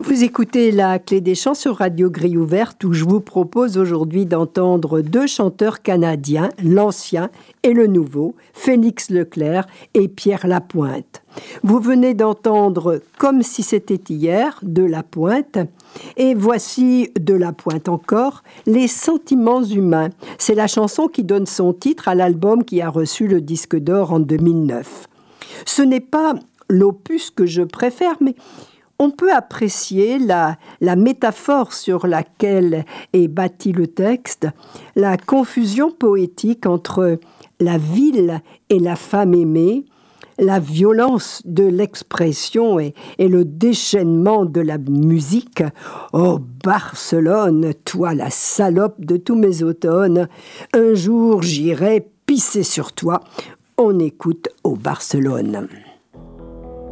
Vous écoutez La Clé des Chants sur Radio Grille Ouverte où je vous propose aujourd'hui d'entendre deux chanteurs canadiens, l'ancien et le nouveau, Félix Leclerc et Pierre Lapointe. Vous venez d'entendre Comme si c'était hier de Lapointe et voici de Lapointe encore, Les sentiments humains. C'est la chanson qui donne son titre à l'album qui a reçu le disque d'or en 2009. Ce n'est pas l'opus que je préfère, mais on peut apprécier la métaphore sur laquelle est bâti le texte, la confusion poétique entre la ville et la femme aimée, la violence de l'expression et le déchaînement de la musique. Oh Barcelone, toi la salope de tous mes automnes, un jour j'irai pisser sur toi. On écoute au Barcelone.